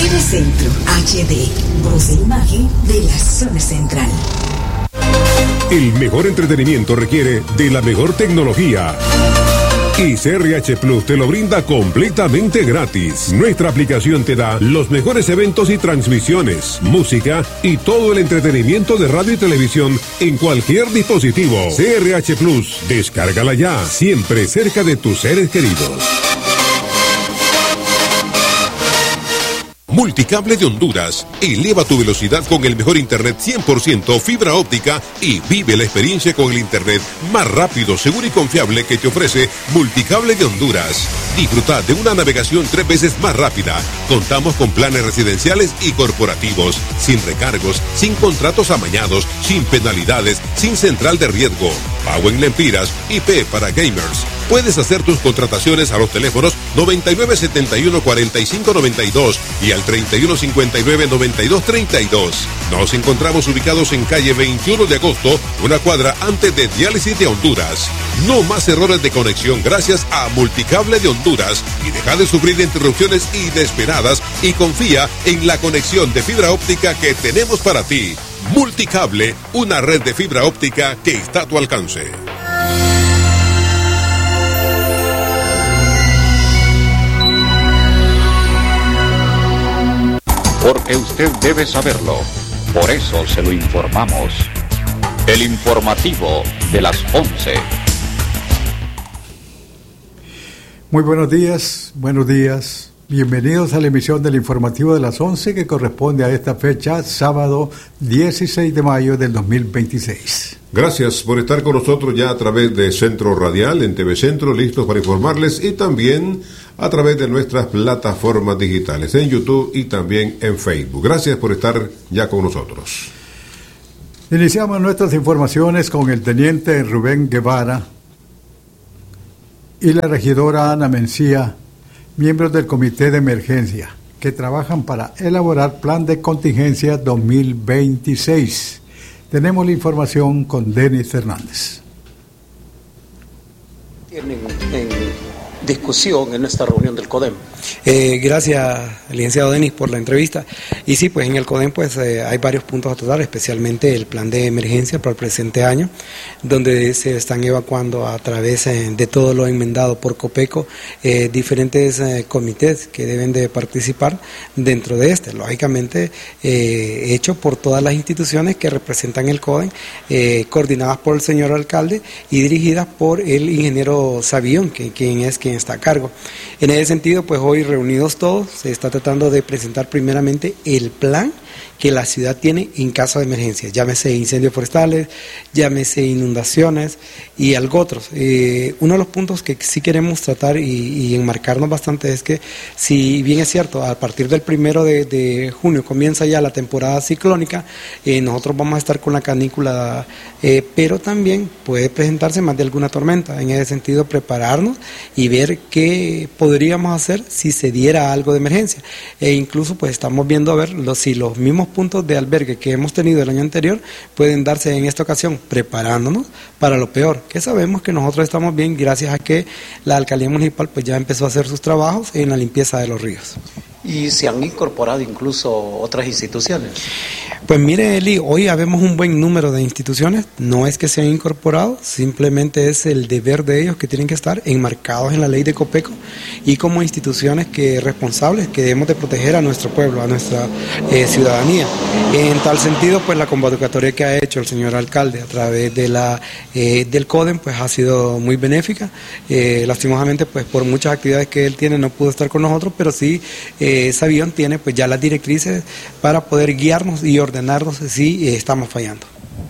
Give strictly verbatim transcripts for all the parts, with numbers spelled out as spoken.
Telecentro H D, voz e imagen de la zona central. El mejor entretenimiento requiere de la mejor tecnología. Y C R H Plus te lo brinda completamente gratis. Nuestra aplicación te da los mejores eventos y transmisiones, música y todo el entretenimiento de radio y televisión en cualquier dispositivo. C R H Plus, descárgala ya, siempre cerca de tus seres queridos. Multicable de Honduras. Eleva tu velocidad con el mejor internet cien por ciento fibra óptica y vive la experiencia con el internet más rápido, seguro y confiable que te ofrece Multicable de Honduras. Disfruta de una navegación tres veces más rápida. Contamos con planes residenciales y corporativos, sin recargos, sin contratos amañados, sin penalidades, sin central de riesgo. Pago en lempiras, I P para gamers. Puedes hacer tus contrataciones a los teléfonos noventa y nueve setenta y uno cuarenta y cinco noventa y dos y al treinta y uno cincuenta y nueve noventa y dos treinta y dos. Nos encontramos ubicados en calle veintiuno de agosto, una cuadra antes de Diálisis de Honduras. No más errores de conexión gracias a Multicable de Honduras y deja de sufrir interrupciones inesperadas y confía en la conexión de fibra óptica que tenemos para ti. Multicable, una red de fibra óptica que está a tu alcance. Porque usted debe saberlo. Por eso se lo informamos. El informativo de las once. Muy buenos días, buenos días. Bienvenidos a la emisión del informativo de las once que corresponde a esta fecha, sábado dieciséis de mayo del dos mil veintiséis. Gracias por estar con nosotros ya a través de Centro Radial, en T V Centro, listos para informarles y también a través de nuestras plataformas digitales, en YouTube y también en Facebook. Gracias por estar ya con nosotros. Iniciamos nuestras informaciones con el teniente Rubén Guevara y la regidora Ana Mencía, miembros del Comité de Emergencia, que trabajan para elaborar plan de contingencia dos mil veintiséis. Tenemos la información con Denis Fernández. Tienen en discusión en esta reunión del CODEM. Eh, gracias, licenciado Denis, por la entrevista. Y sí, pues en el CODEM pues eh, hay varios puntos a tratar, especialmente el plan de emergencia para el presente año, donde se están evacuando a través eh, de todo lo enmendado por COPECO eh, diferentes eh, comités que deben de participar dentro de este, lógicamente eh, hecho por todas las instituciones que representan el CODEM, eh, coordinadas por el señor alcalde y dirigidas por el ingeniero Sabión, que quien es quien está a cargo. En ese sentido, pues hoy reunidos todos, se está tratando de presentar primeramente el plan que la ciudad tiene en caso de emergencia, llámese incendios forestales, llámese inundaciones y algo otros. Eh, uno de los puntos que sí queremos tratar y, y enmarcarnos bastante es que, si bien es cierto, a partir del primero de, de junio comienza ya la temporada ciclónica, eh, nosotros vamos a estar con la canícula, eh, pero también puede presentarse más de alguna tormenta. En ese sentido, prepararnos y ver qué podríamos hacer si se diera algo de emergencia. E incluso pues estamos viendo a ver los, si los mismos puntos de albergue que hemos tenido el año anterior pueden darse en esta ocasión, preparándonos para lo peor, que sabemos que nosotros estamos bien gracias a que la alcaldía municipal pues ya empezó a hacer sus trabajos en la limpieza de los ríos. Y se han incorporado incluso otras instituciones. Pues mire, Eli, hoy habemos un buen número de instituciones, no es que se han incorporado, simplemente es el deber de ellos que tienen que estar enmarcados en la ley de COPECO y como instituciones que responsables que debemos de proteger a nuestro pueblo, a nuestra eh, ciudadanía. En tal sentido, pues la convocatoria que ha hecho el señor alcalde a través de la eh, del CODEM pues ha sido muy benéfica. Eh, lastimosamente, pues por muchas actividades que él tiene no pudo estar con nosotros, pero sí eh, Sabión tiene pues ya las directrices para poder guiarnos y ordenarnos si eh, estamos fallando.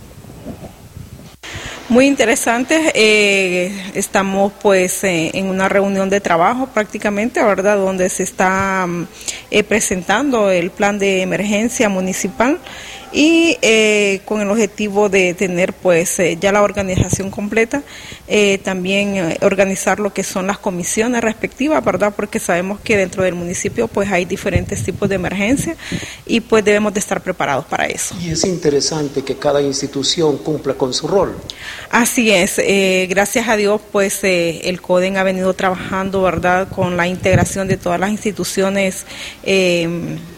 Muy interesante, eh, estamos pues eh, en una reunión de trabajo prácticamente, ¿verdad?, donde se está eh, presentando el plan de emergencia municipal y eh, con el objetivo de tener pues eh, ya la organización completa, eh, también eh, organizar lo que son las comisiones respectivas, ¿verdad?, porque sabemos que dentro del municipio pues hay diferentes tipos de emergencia y pues debemos de estar preparados para eso. Y es interesante que cada institución cumpla con su rol. Así es, eh, gracias a Dios pues eh, el CODEM ha venido trabajando, ¿verdad?, con la integración de todas las instituciones eh,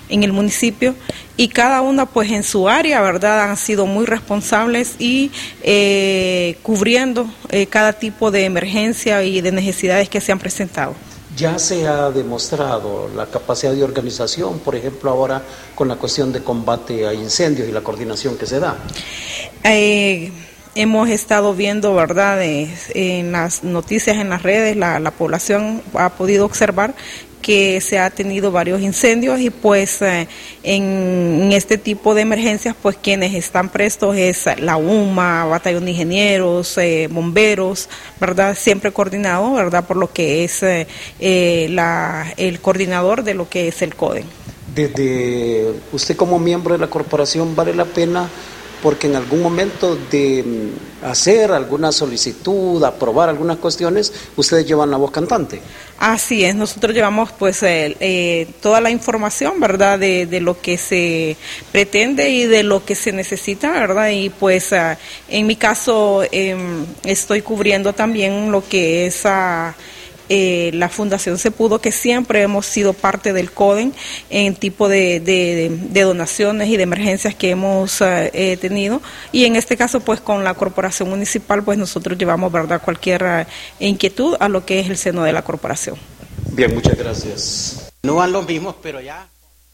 en el municipio, y cada una pues en su área, ¿verdad?, han sido muy responsables y eh, cubriendo eh, cada tipo de emergencia y de necesidades que se han presentado. Ya se ha demostrado la capacidad de organización, por ejemplo, ahora con la cuestión de combate a incendios y la coordinación que se da. Eh, hemos estado viendo, ¿verdad?, eh, en las noticias, en las redes, la, la población ha podido observar que se ha tenido varios incendios y pues eh, en, en este tipo de emergencias pues quienes están prestos es la U M A, Batallón de Ingenieros, eh, bomberos, ¿verdad? Siempre coordinado, ¿verdad? Por lo que es eh, eh, la, el coordinador de lo que es el CODEN. Desde usted como miembro de la corporación, ¿vale la pena? Porque en algún momento de hacer alguna solicitud, aprobar algunas cuestiones, ustedes llevan la voz cantante. Así es, nosotros llevamos pues eh, eh, toda la información, ¿verdad?, de, de lo que se pretende y de lo que se necesita, ¿verdad? Y pues uh, en mi caso eh, estoy cubriendo también lo que es uh, Eh, la Fundación Se Pudo, que siempre hemos sido parte del CODEN en tipo de, de, de donaciones y de emergencias que hemos eh, tenido, y en este caso pues con la corporación municipal pues nosotros llevamos, ¿verdad?, cualquier uh, inquietud a lo que es el seno de la corporación. Bien, muchas gracias. No van los mismos, pero ya.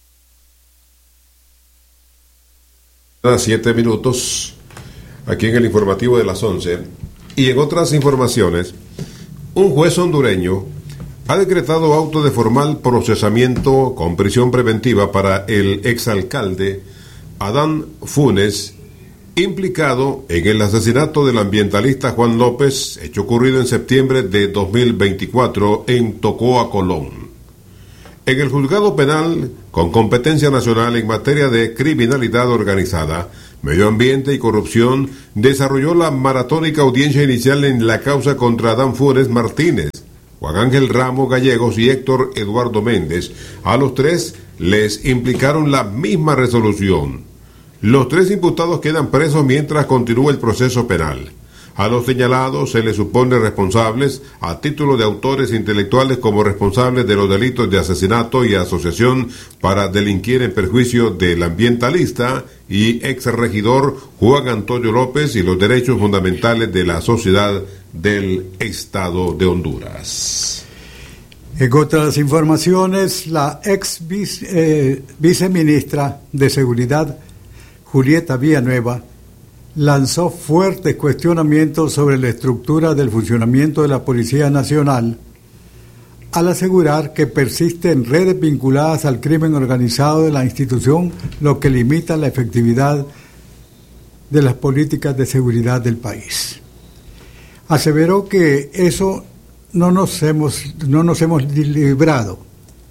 A siete minutos aquí en el informativo de las once, y en otras informaciones, un juez hondureño ha decretado auto de formal procesamiento con prisión preventiva para el exalcalde Adán Funes, implicado en el asesinato del ambientalista Juan López, hecho ocurrido en septiembre de dos mil veinticuatro en Tocoa, Colón. En el juzgado penal con competencia nacional en materia de criminalidad organizada, medio ambiente y corrupción, desarrolló la maratónica audiencia inicial en la causa contra Adán Funes Martínez, Juan Ángel Ramos Gallegos y Héctor Eduardo Méndez. A los tres les implicaron la misma resolución. Los tres imputados quedan presos mientras continúa el proceso penal. A los señalados se les supone responsables a título de autores intelectuales como responsables de los delitos de asesinato y asociación para delinquir en perjuicio del ambientalista y exregidor Juan Antonio López y los derechos fundamentales de la sociedad del Estado de Honduras. En otras informaciones, la ex vice, eh, viceministra de Seguridad, Julieta Villanueva, lanzó fuertes cuestionamientos sobre la estructura del funcionamiento de la Policía Nacional al asegurar que persisten redes vinculadas al crimen organizado de la institución, lo que limita la efectividad de las políticas de seguridad del país. Aseveró que eso no nos hemos, no nos hemos librado.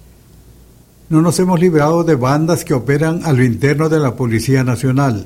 No nos hemos librado de bandas que operan a lo interno de la Policía Nacional.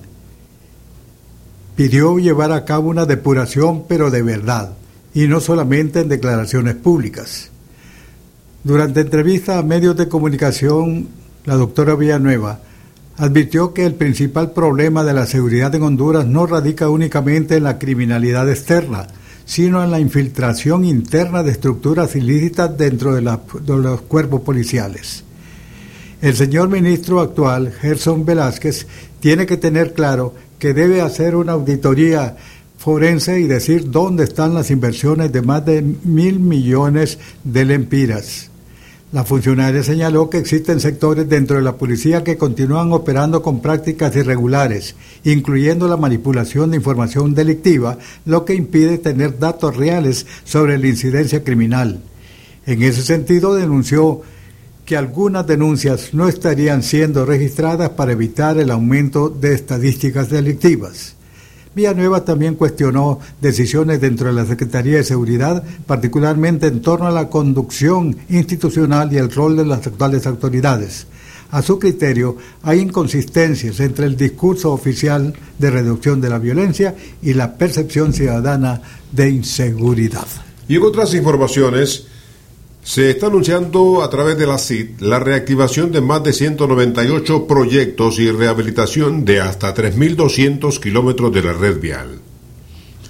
Pidió llevar a cabo una depuración, pero de verdad, y no solamente en declaraciones públicas. Durante entrevista a medios de comunicación, la doctora Villanueva advirtió que el principal problema de la seguridad en Honduras no radica únicamente en la criminalidad externa, sino en la infiltración interna de estructuras ilícitas dentro de, la, de los cuerpos policiales. El señor ministro actual, Gerson Velázquez, tiene que tener claro que debe hacer una auditoría forense y decir dónde están las inversiones de más de mil millones de lempiras. La funcionaria señaló que existen sectores dentro de la policía que continúan operando con prácticas irregulares, incluyendo la manipulación de información delictiva, lo que impide tener datos reales sobre la incidencia criminal. En ese sentido, denunció que algunas denuncias no estarían siendo registradas para evitar el aumento de estadísticas delictivas. Villanueva también cuestionó decisiones dentro de la Secretaría de Seguridad, particularmente en torno a la conducción institucional y el rol de las actuales autoridades. A su criterio, hay inconsistencias entre el discurso oficial de reducción de la violencia y la percepción ciudadana de inseguridad. Y en otras informaciones, se está anunciando a través de la C I D la reactivación de más de ciento noventa y ocho proyectos y rehabilitación de hasta tres mil doscientos kilómetros de la red vial.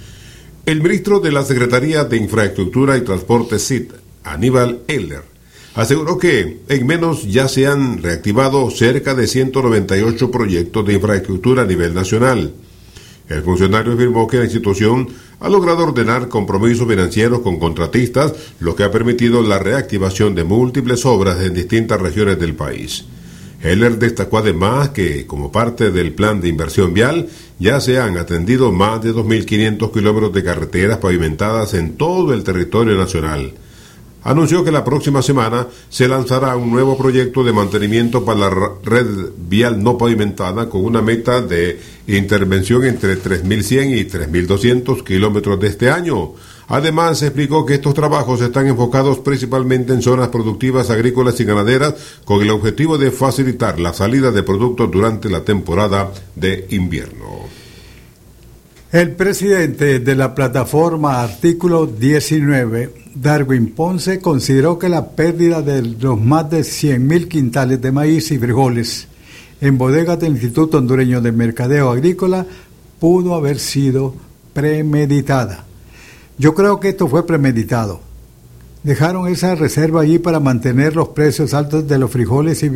El ministro de la Secretaría de Infraestructura y Transporte C I D, Aníbal Heller, aseguró que en menos ya se han reactivado cerca de ciento noventa y ocho proyectos de infraestructura a nivel nacional. El funcionario afirmó que la institución ha logrado ordenar compromisos financieros con contratistas, lo que ha permitido la reactivación de múltiples obras en distintas regiones del país. Heller destacó además que, como parte del plan de inversión vial, ya se han atendido más de dos mil quinientos kilómetros de carreteras pavimentadas en todo el territorio nacional. Anunció que la próxima semana se lanzará un nuevo proyecto de mantenimiento para la red vial no pavimentada con una meta de intervención entre tres mil cien y tres mil doscientos kilómetros de este año. Además, explicó que estos trabajos están enfocados principalmente en zonas productivas agrícolas y ganaderas con el objetivo de facilitar la salida de productos durante la temporada de invierno. El presidente de la plataforma Artículo diecinueve, Darwin Ponce, consideró que la pérdida de los más de cien mil quintales de maíz y frijoles en bodegas del Instituto Hondureño de Mercadeo Agrícola pudo haber sido premeditada. Yo creo que esto fue premeditado. Dejaron esa reserva allí para mantener los precios altos de los frijoles y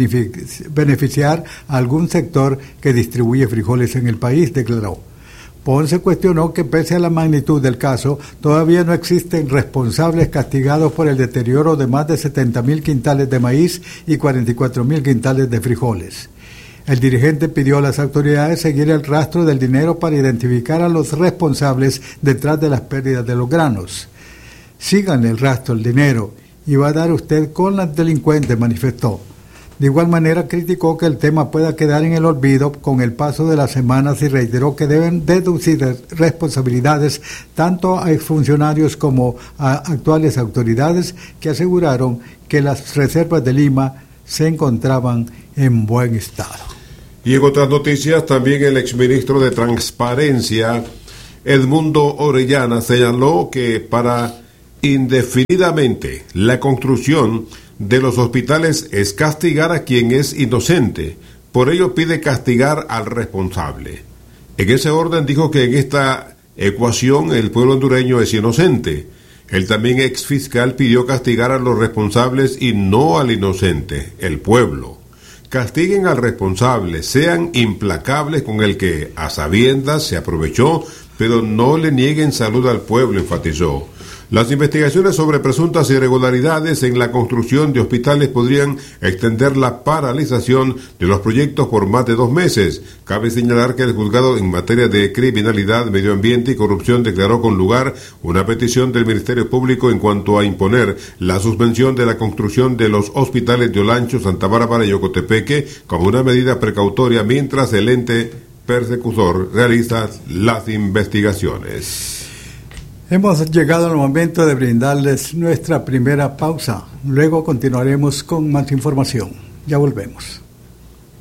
beneficiar a algún sector que distribuye frijoles en el país, declaró. Ponce cuestionó que pese a la magnitud del caso, todavía no existen responsables castigados por el deterioro de más de setenta mil quintales de maíz y cuarenta y cuatro mil quintales de frijoles. El dirigente pidió a las autoridades seguir el rastro del dinero para identificar a los responsables detrás de las pérdidas de los granos. Sigan el rastro del dinero y va a dar usted con los delincuentes, manifestó. De igual manera criticó que el tema pueda quedar en el olvido con el paso de las semanas y reiteró que deben deducir responsabilidades tanto a exfuncionarios como a actuales autoridades que aseguraron que las reservas de Lima se encontraban en buen estado. Y en otras noticias, también el exministro de Transparencia, Edmundo Orellana, señaló que para indefinidamente la construcción de los hospitales es castigar a quien es inocente. Por ello pide castigar al responsable. En ese orden dijo que en esta ecuación el pueblo hondureño es inocente. El también ex fiscal pidió castigar a los responsables y no al inocente, el pueblo. Castiguen al responsable, sean implacables con el que a sabiendas se aprovechó, pero no le nieguen salud al pueblo, enfatizó. Las investigaciones sobre presuntas irregularidades en la construcción de hospitales podrían extender la paralización de los proyectos por más de dos meses. Cabe señalar que el juzgado en materia de criminalidad, medio ambiente y corrupción declaró con lugar una petición del Ministerio Público en cuanto a imponer la suspensión de la construcción de los hospitales de Olancho, Santa Bárbara y Ocotepeque como una medida precautoria mientras el ente persecutor realiza las investigaciones. Hemos llegado al momento de brindarles nuestra primera pausa. Luego continuaremos con más información. Ya volvemos.